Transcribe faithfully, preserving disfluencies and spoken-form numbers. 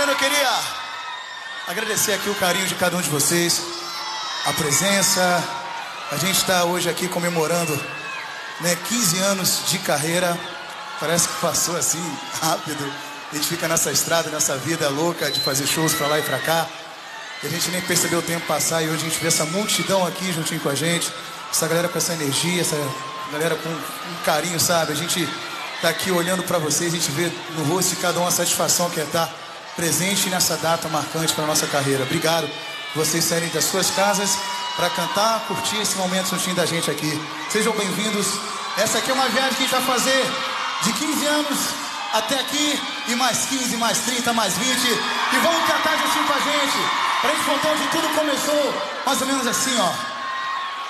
galera, eu queria agradecer aqui o carinho de cada um de vocês, a presença. A gente está hoje aqui comemorando, né, quinze anos de carreira. Parece que passou assim rápido. A gente fica nessa estrada, nessa vida louca de fazer shows pra lá e pra cá. E a gente nem percebeu o tempo passar. E hoje a gente vê essa multidão aqui juntinho com a gente. Essa galera com essa energia, essa galera com um carinho, sabe? A gente tá aqui olhando pra vocês, a gente vê no rosto de cada um a satisfação que é estar presente nessa data marcante pra nossa carreira. Obrigado por vocês saírem das suas casas pra cantar, curtir esse momento juntinho da gente aqui. Sejam bem-vindos. Essa aqui é uma viagem que a gente vai fazer de quinze anos até aqui, e mais quinze, mais trinta, mais vinte. E vamos cantar juntinho com a gente, pra gente contar onde tudo começou, mais ou menos assim, ó.